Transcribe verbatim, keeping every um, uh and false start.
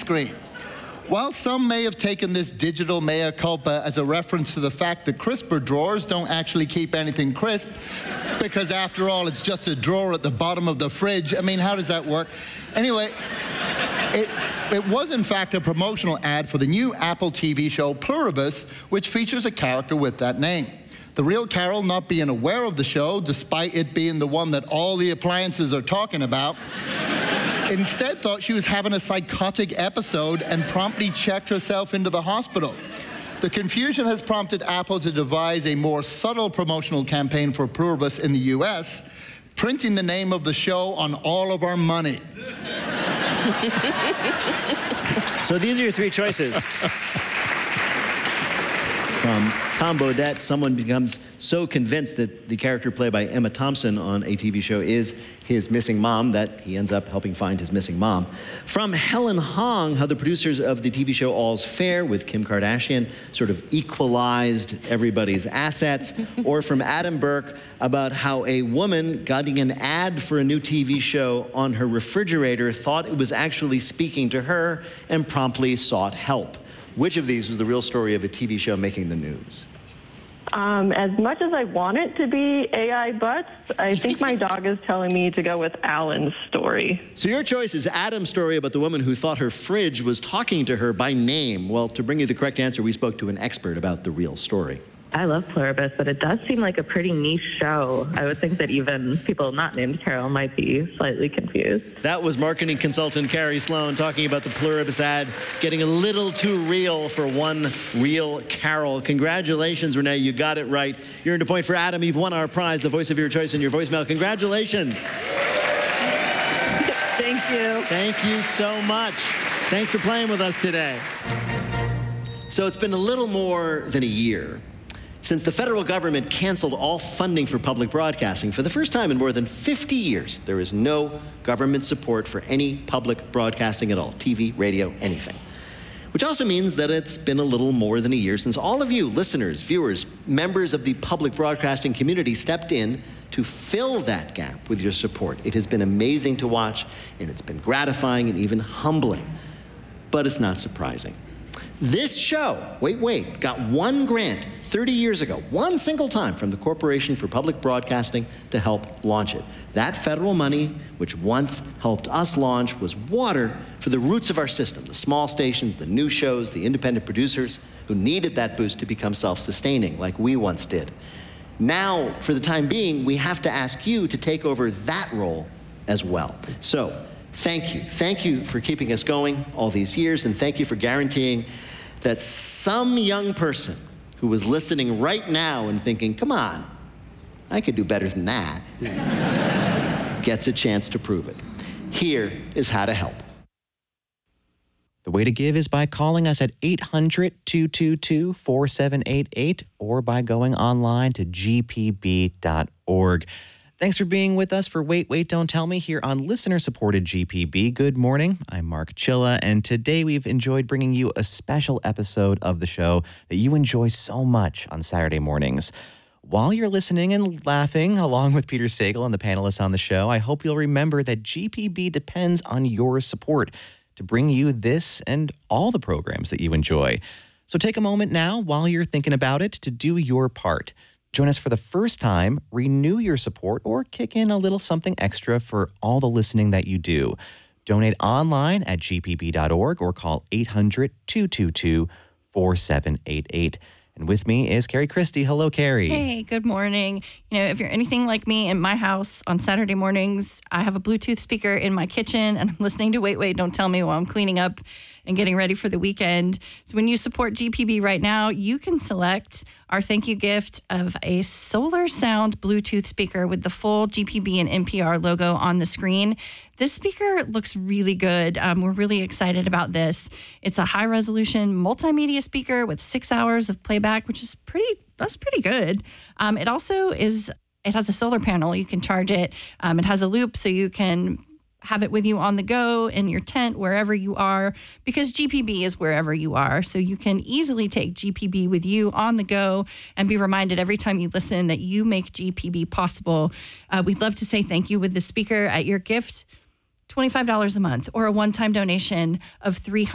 screen. While some may have taken this digital mea culpa as a reference to the fact that crisper drawers don't actually keep anything crisp, because after all, it's just a drawer at the bottom of the fridge. I mean, how does that work? Anyway, it, it was in fact a promotional ad for the new Apple T V show Pluribus, which features a character with that name. The real Carol, not being aware of the show, despite it being the one that all the appliances are talking about, instead thought she was having a psychotic episode and promptly checked herself into the hospital. The confusion has prompted Apple to devise a more subtle promotional campaign for Pluribus in the U S, printing the name of the show on all of our money. So these are your three choices. From Tom Bodett, someone becomes so convinced that the character played by Emma Thompson on a T V show is his missing mom that he ends up helping find his missing mom. From Helen Hong, how the producers of the T V show All's Fair with Kim Kardashian sort of equalized everybody's assets. Or from Adam Burke about how a woman getting an ad for a new T V show on her refrigerator thought it was actually speaking to her and promptly sought help. Which of these was the real story of a T V show making the news? Um, as much as I want it to be A I butts, I think my dog is telling me to go with Alan's story. So your choice is Adam's story about the woman who thought her fridge was talking to her by name. Well, to bring you the correct answer, we spoke to an expert about the real story. I love Pluribus, but it does seem like a pretty niche show. I would think that even people not named Carol might be slightly confused. That was marketing consultant Carrie Sloan talking about the Pluribus ad getting a little too real for one real Carol. Congratulations, Renee, you got it right. You earned a point for Adam. You've won our prize, the voice of your choice in your voicemail. Congratulations. Thank you. Thank you so much. Thanks for playing with us today. So it's been a little more than a year since the federal government canceled all funding for public broadcasting. For the first time in more than fifty years, there is no government support for any public broadcasting at all, T V, radio, anything. Which also means that it's been a little more than a year since all of you, listeners, viewers, members of the public broadcasting community stepped in to fill that gap with your support. It has been amazing to watch, and it's been gratifying and even humbling. But it's not surprising. This show, Wait, Wait, got one grant thirty years ago, one single time from the Corporation for Public Broadcasting to help launch it. That federal money, which once helped us launch, was water for the roots of our system, the small stations, the new shows, the independent producers who needed that boost to become self-sustaining like we once did. Now, for the time being, we have to ask you to take over that role as well. So, thank you. Thank you for keeping us going all these years, and thank you for guaranteeing that some young person who was listening right now and thinking, come on, I could do better than that, gets a chance to prove it. Here is how to help. The way to give is by calling us at eight hundred, two two two, four seven eight eight or by going online to g p b dot org. Thanks for being with us for Wait, Wait, Don't Tell Me here on listener-supported G P B. Good morning. I'm Mark Chilla, and today we've enjoyed bringing you a special episode of the show that you enjoy so much on Saturday mornings. While you're listening and laughing along with Peter Sagal and the panelists on the show, I hope you'll remember that G P B depends on your support to bring you this and all the programs that you enjoy. So take a moment now while you're thinking about it to do your part. Join us for the first time, renew your support, or kick in a little something extra for all the listening that you do. Donate online at g p b dot org or call eight hundred, two two two, four seven eight eight. And with me is Carrie Christie. Hello, Carrie. Hey, good morning. You know, if you're anything like me in my house on Saturday mornings, I have a Bluetooth speaker in my kitchen and I'm listening to Wait, Wait, Don't Tell Me while I'm cleaning up and getting ready for the weekend. So when you support G P B right now, you can select our thank you gift of a Solar Sound Bluetooth speaker with the full G P B and N P R logo on the screen. This speaker looks really good. Um, we're really excited about this. It's a high resolution multimedia speaker with six hours of playback, which is pretty, that's pretty good. Um, it also is, it has a solar panel. You can charge it. Um, it has a loop so you can have it with you on the go, in your tent, wherever you are, because G P B is wherever you are. So you can easily take G P B with you on the go and be reminded every time you listen that you make G P B possible. Uh, we'd love to say thank you with the speaker at your gift, twenty-five dollars a month, or a one-time donation of three